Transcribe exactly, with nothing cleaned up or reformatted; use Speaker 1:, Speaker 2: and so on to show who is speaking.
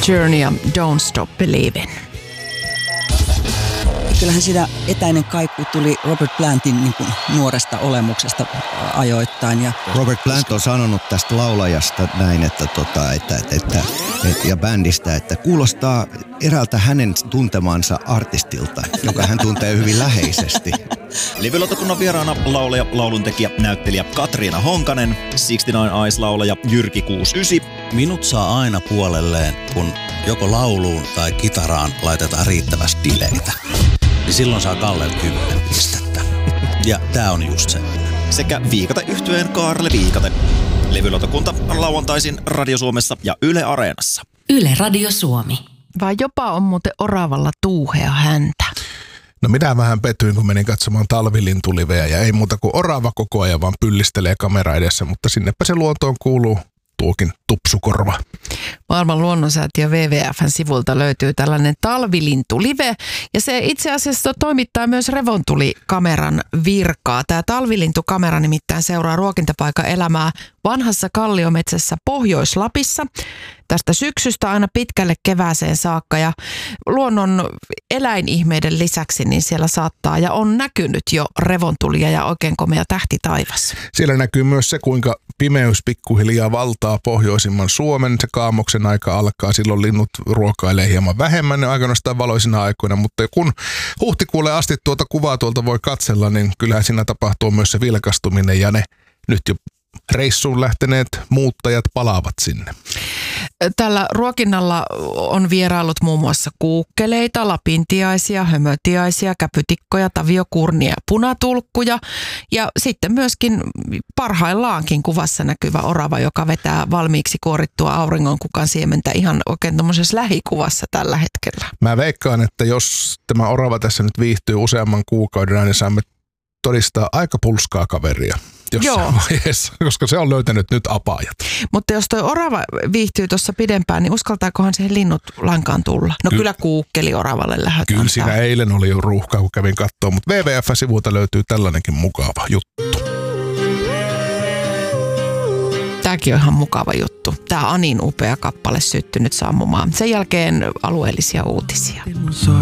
Speaker 1: Journey ja Don't Stop Believin'.
Speaker 2: Kyllähän siinä etäinen kaiku tuli Robert Plantin niin kuin nuoresta olemuksesta ajoittain. Ja
Speaker 3: Robert Plant on sanonut tästä laulajasta näin, että, tota, että, että, että, että, ja bändistä, että kuulostaa eräältä hänen tuntemansa artistilta, joka hän tuntee hyvin läheisesti.
Speaker 4: Live-lautakunnan vieraana laulaja, lauluntekijä, näyttelijä Katriina Honkanen, kuusikymmentäyhdeksän Eyes-laulaja Jyrki kuusikymmentäyhdeksän.
Speaker 5: Minut saa aina puolelleen, kun joko lauluun tai kitaraan laitetaan riittävästi dileitä. Niin silloin saa Kallelle kymmenen pistettä. Ja tää on just se.
Speaker 4: Sekä Viikate-yhtyeen Kaarle Viikate. Levylautakunta lauantaisin Radio Suomessa ja Yle Areenassa.
Speaker 6: Yle Radio Suomi.
Speaker 1: Vai jopa on muuten oravalla tuuhea häntä.
Speaker 7: No minä vähän petyin, kun menin katsomaan talvilintuliveä ja ei muuta kuin orava koko ajan vaan pyllistelee kamera edessä, mutta sinnepä se luontoon kuuluu tuokin tupsukorva.
Speaker 1: Maailman luonnonsäätiö W W F:n sivulta löytyy tällainen talvilintulive ja se itse asiassa toimittaa myös revontulikameran virkaa. Tämä talvilintukamera nimittäin seuraa ruokintapaikan elämää vanhassa kalliometsässä Pohjois-Lapissa tästä syksystä aina pitkälle kevääseen saakka ja luonnon eläinihmeiden lisäksi niin siellä saattaa ja on näkynyt jo revontulia ja oikein komea tähti taivas.
Speaker 7: Siellä näkyy myös se, kuinka pimeys pikkuhiljaa valtaa pohjoisimman Suomen. Se kaamoksen aika alkaa, silloin linnut ruokailee hieman vähemmän ne aikaistaan valoisina aikoina, mutta kun huhtikuulle asti tuota kuvaa tuolta voi katsella, niin kyllähän siinä tapahtuu myös se vilkastuminen ja ne nyt jo reissuun lähteneet muuttajat palaavat sinne.
Speaker 1: Tällä ruokinnalla on vieraillut muun muassa kuukkeleita, lapintiaisia, hömötiaisia, käpytikkoja, taviokurnia ja punatulkkuja. Ja sitten myöskin parhaillaankin kuvassa näkyvä orava, joka vetää valmiiksi kuorittua auringonkukan siementä ihan oikein tuommoisessa lähikuvassa tällä hetkellä.
Speaker 7: Mä veikkaan, että jos tämä orava tässä nyt viihtyy useamman kuukauden, niin saamme todistaa aika pulskaa kaveria jossain Joo. vaiheessa, koska se on löytänyt nyt apajat.
Speaker 1: Mutta jos toi orava viihtyy tuossa pidempään, niin uskaltaakohan siihen linnut lainkaan tulla? No Ky- kyllä kuukkeli oravalle lähdetään.
Speaker 7: Kyllä siinä eilen oli jo ruuhkaa, kun kävin kattoo, mutta W W F-sivulta löytyy tällainenkin mukava juttu.
Speaker 1: Tämäkin on ihan mukava juttu. Tämä Anin upea kappale syttynyt sammumaan. Sen jälkeen alueellisia uutisia.